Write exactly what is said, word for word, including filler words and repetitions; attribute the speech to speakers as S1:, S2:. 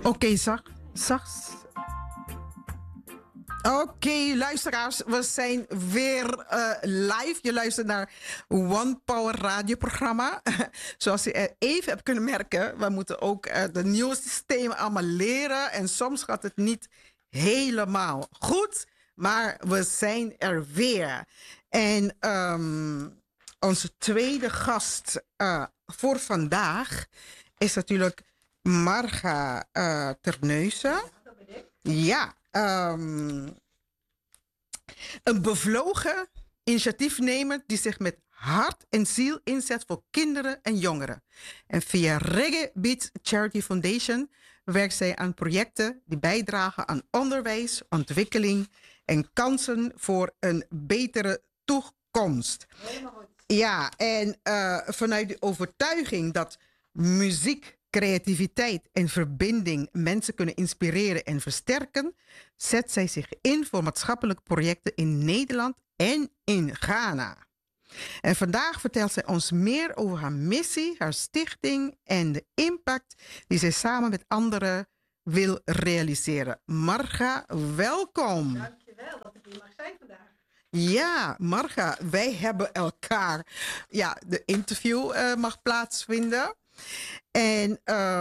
S1: Oké, okay, zacht. Zacht. Oké, okay, luisteraars, we zijn weer uh, live. Je luistert naar One Power radioprogramma. Zoals je even hebt kunnen merken, we moeten ook uh, de nieuwe systemen allemaal leren. En soms gaat het niet helemaal goed, maar we zijn er weer. En um, onze tweede gast uh, voor vandaag is natuurlijk Marga uh, Terneuzen. Ja, um, een bevlogen initiatiefnemer die zich met hart en ziel inzet voor kinderen en jongeren. En via Reggae Beats Charity Foundation werkt zij aan projecten die bijdragen aan onderwijs, ontwikkeling en kansen voor een betere toekomst. Ja, en uh, vanuit de overtuiging dat muziek, creativiteit en verbinding mensen kunnen inspireren en versterken, zet zij zich in voor maatschappelijke projecten in Nederland en in Ghana. En vandaag vertelt zij ons meer over haar missie, haar stichting en de impact die zij samen met anderen wil realiseren. Marga, welkom.
S2: Dankjewel dat ik hier mag zijn vandaag.
S1: Ja, Marga, wij hebben elkaar. Ja, de interview uh, mag plaatsvinden. En uh,